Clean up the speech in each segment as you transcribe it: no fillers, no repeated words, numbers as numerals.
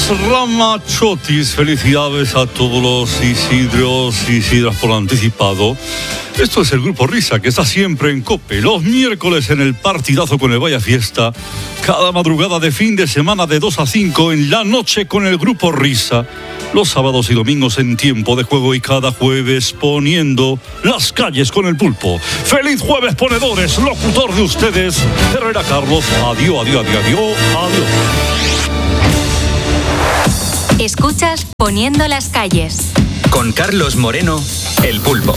Ramachotis, felicidades a todos los Isidros y Isidras por anticipado. Esto es el Grupo Risa, que está siempre en COPE, los miércoles en el partidazo con el Vaya Fiesta, cada madrugada de fin de semana de 2 a 5 en la noche con el Grupo Risa, los sábados y domingos en tiempo de juego y cada jueves poniendo las calles con el pulpo. ¡Feliz jueves, ponedores! Locutor de ustedes, Herrera Carlos. Adiós. Escuchas Poniendo las calles. Con Carlos Moreno, el pulpo.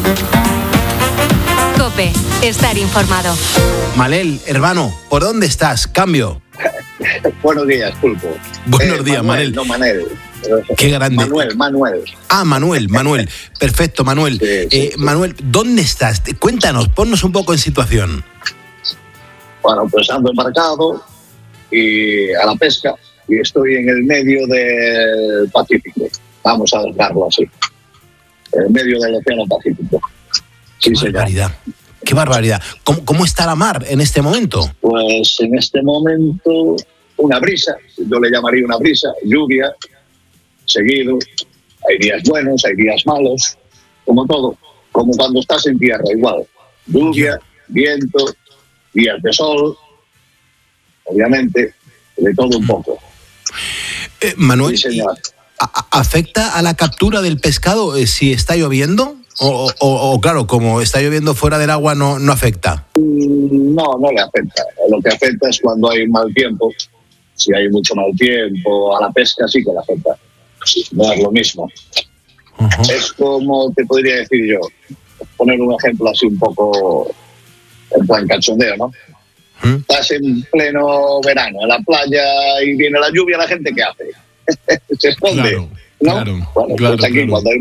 COPE, estar informado. Manel, hermano, ¿por dónde estás? Cambio. Buenos días, pulpo. Buenos días, Manel. No, Manel. Qué grande. Manuel. Ah, Manuel. Perfecto, Manuel. Sí. Manuel, ¿dónde estás? Cuéntanos, ponnos un poco en situación. Bueno, pues ando embarcado y a la pesca y estoy en el medio del Pacífico. Vamos a dejarlo así. En el medio del Océano Pacífico. Qué barbaridad. Qué barbaridad. ¿Cómo está la mar en este momento? Pues en este momento una brisa, yo le llamaría una brisa, lluvia, seguido. Hay días buenos, hay días malos, como todo, como cuando estás en tierra, igual. Lluvia, viento, días de sol, obviamente, de todo un poco. Manuel, sí, señor. ¿Afecta a la captura del pescado si está lloviendo? O claro, como está lloviendo fuera del agua, no afecta. No le afecta. Lo que afecta es cuando hay mal tiempo. Si hay mucho mal tiempo, a la pesca sí que le afecta. No es lo mismo. Uh-huh. Es como te podría decir yo, poner un ejemplo así un poco en plan cachondeo, ¿no? ¿Mm? Estás en pleno verano en la playa y viene la lluvia, ¿la gente qué hace? Se esconde, claro, ¿no? Claro, bueno, claro, pues aquí claro. cuando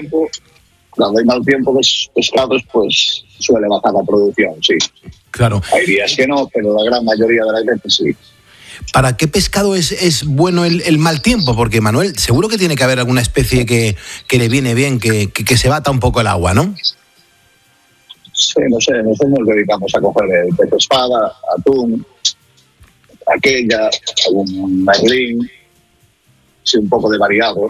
hay mal tiempo, los pescados, pues suele bajar la producción, sí. Claro. Hay días que no, pero la gran mayoría de las veces sí. ¿Para qué pescado es bueno el mal tiempo? Porque, Manuel, seguro que tiene que haber alguna especie que le viene bien, que se bata un poco el agua, ¿no? Sí, no sé, nosotros nos dedicamos a coger el pez espada, atún, aquella, algún merlín, sí, un poco de variado.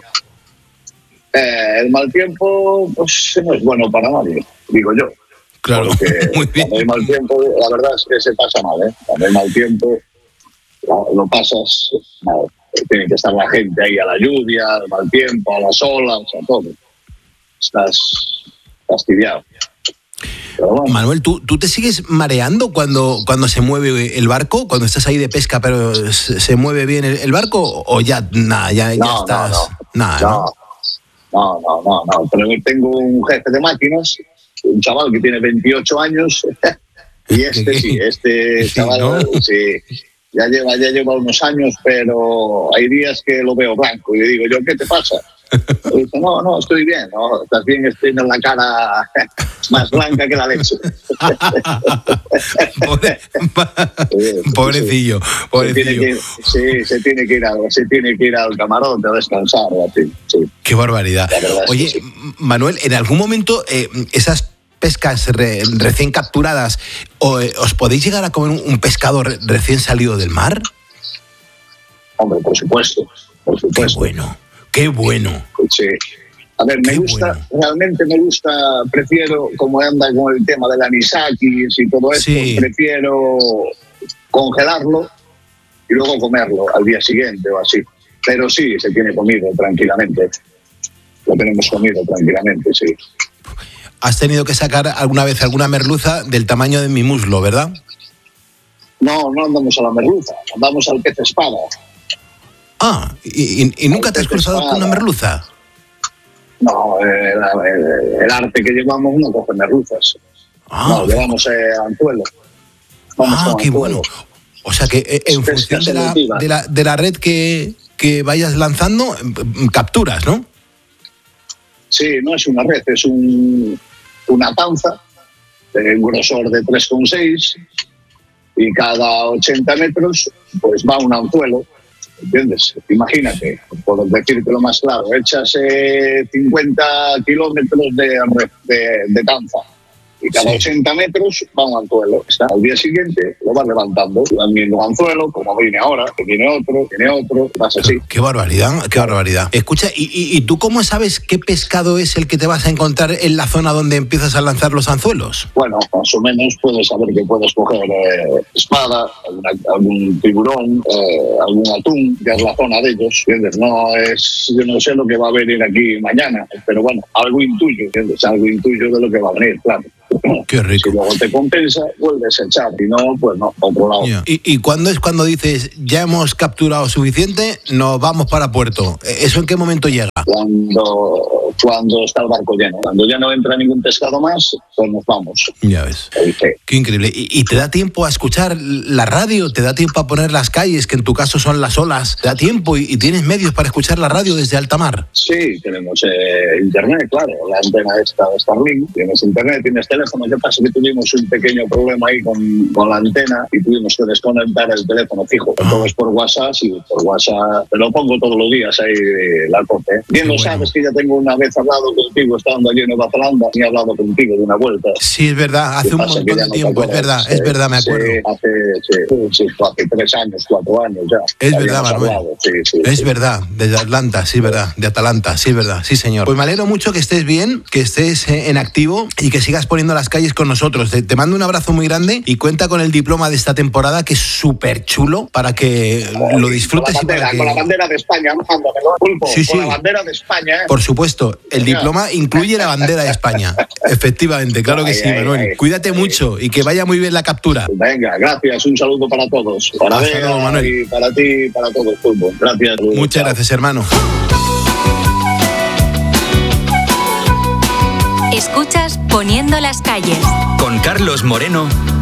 El mal tiempo, pues no es bueno para nadie, digo yo. Claro, porque muy bien. Cuando hay mal tiempo, la verdad es que se pasa mal, ¿eh? Cuando hay mal tiempo, lo pasas mal. Tiene que estar la gente ahí a la lluvia, al mal tiempo, a las olas, a todo. Estás fastidiado. Bueno. Manuel, ¿tú te sigues mareando cuando se mueve el barco? Cuando estás ahí de pesca, pero se mueve bien el barco, o ya nada, ya estás. No. Pero yo tengo un jefe de máquinas, un chaval que tiene 28 años, y este chaval, ¿no? Sí, ya lleva unos años, pero hay días que lo veo blanco y le digo yo, ¿qué te pasa? Y dice, no, estoy bien, no, estás bien, estoy en la cara más blanca que la leche. Pobrecillo. Se tiene que ir al camarote a descansar. Sí. Qué barbaridad. Oye, sí. Manuel, ¿en algún momento esas pescas recién capturadas, os podéis llegar a comer un pescado recién salido del mar? Hombre, por supuesto. Qué bueno. Sí. A ver, realmente me gusta, prefiero, como anda con el tema del anisakis y todo esto, sí. Prefiero congelarlo y luego comerlo al día siguiente o así. Pero sí, se tiene comido tranquilamente. Lo tenemos comido tranquilamente, sí. ¿Has tenido que sacar alguna vez alguna merluza del tamaño de mi muslo, verdad? No andamos a la merluza, andamos al pez espada. Ah, ¿y nunca te has cruzado con una merluza? No, el arte que llevamos no coge merluzas. No, llevamos anzuelo. Qué bueno. O sea que en función de la red que vayas lanzando, capturas, ¿no? Sí, no es una red, es una tanza de un grosor de 3,6 y cada 80 metros pues va un anzuelo. ¿Entiendes? Imagínate, por decirte lo más claro, echas 50 kilómetros de tanza y cada 80 metros va un anzuelo. Al día siguiente lo vas levantando, van viendo un anzuelo, como viene ahora, que viene otro, vas así. Qué barbaridad, qué barbaridad. Escucha, ¿y tú cómo sabes qué pescado es el que te vas a encontrar en la zona donde empiezas a lanzar los anzuelos? Bueno, más o menos puedes saber que puedes coger espada, algún tiburón, algún atún, que es la zona de ellos, ¿entiendes? Yo no sé lo que va a venir aquí mañana, pero bueno, algo intuyo, ¿entiendes? Algo intuyo de lo que va a venir, claro. Qué rico. Si luego te compensa, vuelves a echar, si no, pues no, a otro lado. Yeah. ¿Y cuándo es cuando dices, ya hemos capturado suficiente, nos vamos para puerto? ¿Eso en qué momento llega? Cuando está el barco lleno. Cuando ya no entra ningún pescado más, pues nos vamos. Ya ves. Qué increíble. ¿Y te da tiempo a escuchar la radio? ¿Te da tiempo a poner las calles, que en tu caso son las olas? ¿Te da tiempo y tienes medios para escuchar la radio desde alta mar? Sí, tenemos internet, claro. La antena esta de Starlink. Tienes internet, tienes teléfono. ¿Qué pasa? Que tuvimos un pequeño problema ahí con la antena y tuvimos que desconectar el teléfono fijo. Todo es por WhatsApp, y por WhatsApp te lo pongo todos los días ahí la COPE. Bien lo sabes que ya tengo una vez hablado contigo estando allí en Nueva Zelanda y he hablado contigo de una vuelta. Sí, es verdad, hace un montón de tiempo, es verdad, me acuerdo. Hace 3 años, 4 años ya. Es verdad, Manuel. Es verdad, desde Atlanta, sí, verdad, de Atalanta, sí, es verdad, sí, señor. Pues me alegro mucho que estés bien, que estés en activo y que sigas poniendo las calles con nosotros. Te mando un abrazo muy grande y cuenta con el diploma de esta temporada, que es súper chulo, para que lo disfrutes. Con la bandera de España, Pulpo, sí, con la bandera de España. Por supuesto, el diploma incluye la bandera de España. Efectivamente, claro que sí, Manuel. Cuídate mucho y que vaya muy bien la captura. Venga, gracias, un saludo para todos. Para luego, Manuel. Y para ti y para todos, Pulpo. Gracias. Muchas gracias, hermano. Escuchas Poniendo las calles. Con Carlos Moreno,